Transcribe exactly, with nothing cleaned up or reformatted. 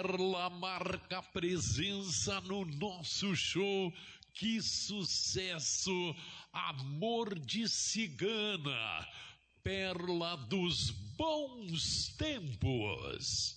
Perla marca presença no nosso show. Que sucesso! Amor de Cigana, Perla dos bons tempos.